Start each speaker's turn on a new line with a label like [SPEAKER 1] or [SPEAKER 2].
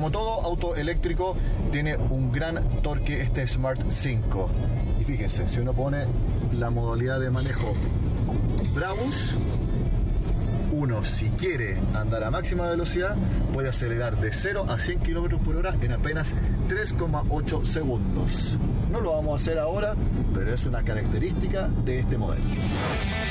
[SPEAKER 1] como todo auto eléctrico, tiene un gran torque este Smart 5. Y fíjense, si uno pone la modalidad de manejo Brabus, uno, si quiere andar a máxima velocidad, puede acelerar de 0 a 100 km por hora en apenas 3,8 segundos. No lo vamos a hacer ahora, pero es una característica de este modelo.